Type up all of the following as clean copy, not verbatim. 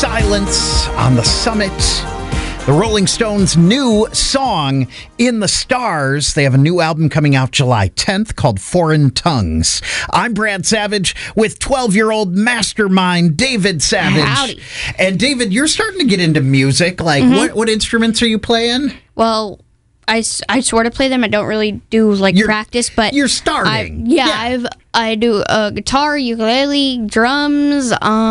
Silence on the Summit. The Rolling Stones' new song, In the Stars. They have a new album coming out July 10th called Foreign Tongues. I'm Brad Savage with 12-year-old mastermind David Savage. Howdy. And David, you're starting to get into music. Like, what instruments are you playing? Well, I sort of play them. I don't really do practice, but you're starting. I do guitar, ukulele, drums,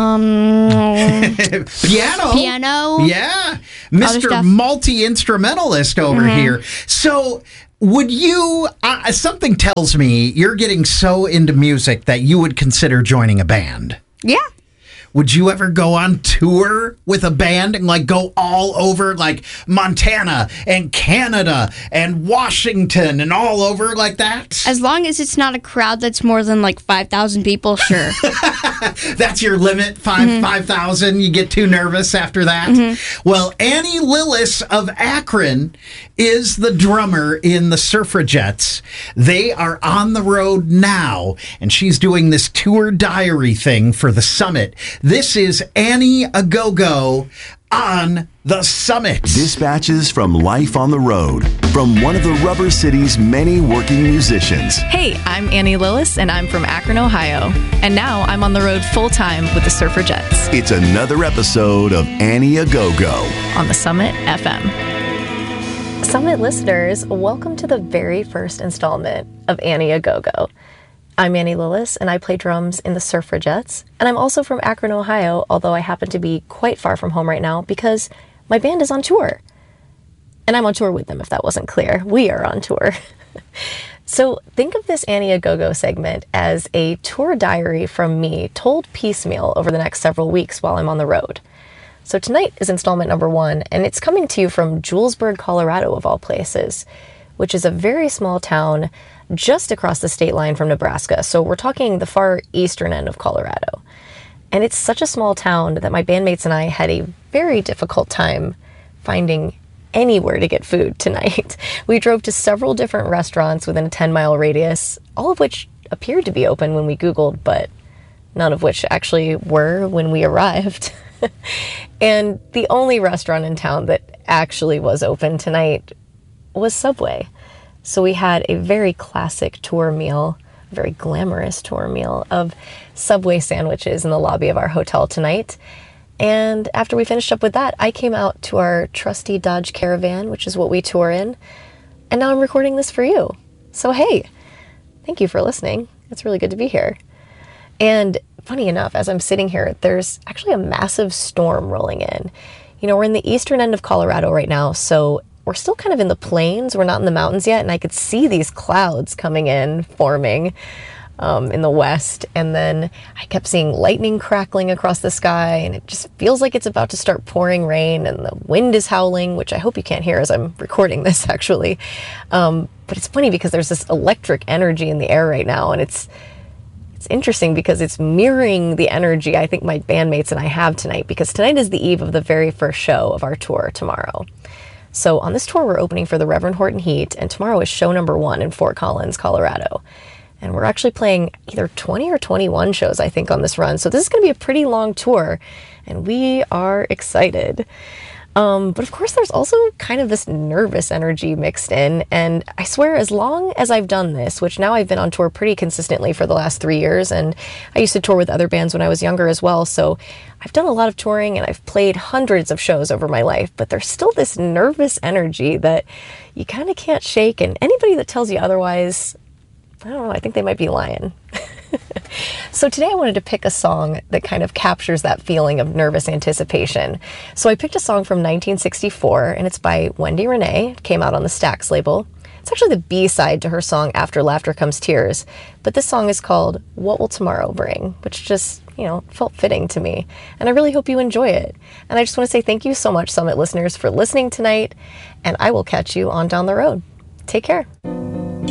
piano. Yeah, Mr. Multi-instrumentalist over here. So, would you? Something tells me you're getting so into music that you would consider joining a band. Yeah. Would you ever go on tour with a band and go all over Montana and Canada and Washington and all over like that? As long as it's not a crowd that's more than 5,000 people, sure. That's your limit, 5,000. You get too nervous after that? Well, Annie Lillis of Akron is the drummer in the Suffragettes. They are on the road now, and she's doing this tour diary thing for the Summit. This is Annie A Go-Go on the Summit. Dispatches from life on the road from one of the Rubber City's many working musicians. Hey, I'm Annie Lillis, and I'm from Akron, Ohio. And now I'm on the road full-time with the Suffragettes. It's another episode of Annie A Go-Go on the Summit FM. Summit listeners, welcome to the very first installment of Annie A Go-Go. I'm Annie Lillis, and I play drums in the Suffragettes. And I'm also from Akron, Ohio, although I happen to be quite far from home right now because my band is on tour. And I'm on tour with them, if that wasn't clear. We are on tour. So think of this Annie A Go-Go segment as a tour diary from me told piecemeal over the next several weeks while I'm on the road. So tonight is installment number 1, and it's coming to you from Julesburg, Colorado, of all places, which is a very small town just across the state line from Nebraska. So we're talking the far eastern end of Colorado. And it's such a small town that my bandmates and I had a very difficult time finding anywhere to get food tonight. We drove to several different restaurants within a 10-mile radius, all of which appeared to be open when we Googled, but none of which actually were when we arrived. And the only restaurant in town that actually was open tonight was Subway. So we had a very classic tour meal, a very glamorous tour meal of Subway sandwiches in the lobby of our hotel tonight. And after we finished up with that, I came out to our trusty Dodge Caravan, which is what we tour in. And now I'm recording this for you. So hey, thank you for listening. It's really good to be here. And funny enough, as I'm sitting here, there's actually a massive storm rolling in. You know, we're in the eastern end of Colorado right now, so we're still kind of in the plains. We're not in the mountains yet, and I could see these clouds coming in, forming in the west. And then I kept seeing lightning crackling across the sky, and it just feels like it's about to start pouring rain, and the wind is howling, which I hope you can't hear as I'm recording this, actually. But it's funny because there's this electric energy in the air right now, and it's interesting because it's mirroring the energy I think my bandmates and I have tonight, because tonight is the eve of the very first show of our tour tomorrow. So on this tour, we're opening for the Reverend Horton Heat, and tomorrow is show number 1 in Fort Collins, Colorado. And we're actually playing either 20 or 21 shows, I think, on this run. So this is going to be a pretty long tour, and we are excited. But of course, there's also kind of this nervous energy mixed in. And I swear, as long as I've done this, which now I've been on tour pretty consistently for the last 3 years, and I used to tour with other bands when I was younger as well. So I've done a lot of touring and I've played hundreds of shows over my life, but there's still this nervous energy that you kind of can't shake. And anybody that tells you otherwise, I don't know, I think they might be lying. So today I wanted to pick a song that kind of captures that feeling of nervous anticipation. So I picked a song from 1964, and it's by Wendy Renee. It came out on the Stax label. It's actually the B-side to her song After Laughter Comes Tears. But this song is called What Will Tomorrow Bring, which just, felt fitting to me. And I really hope you enjoy it. And I just want to say thank you so much, Summit listeners, for listening tonight. And I will catch you on down the road. Take care.